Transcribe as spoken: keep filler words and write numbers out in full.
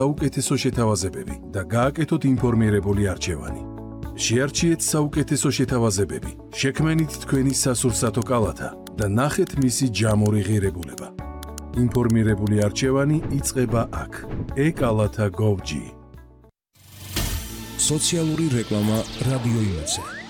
საუკეთესო შეთავაზებები და გააკეთოთ ინფორმირებული არჩევანი. შეარჩიეთ საუკეთესო შეთავაზებები, შექმენით თქვენი სასურსათო კალათა და ნახეთ მისი ჯამური ღირებულება. ინფორმირებული არჩევანი იწყება აქ. e-კალათა gov.g. სოციალური რეკლამა რადიო იმედზე.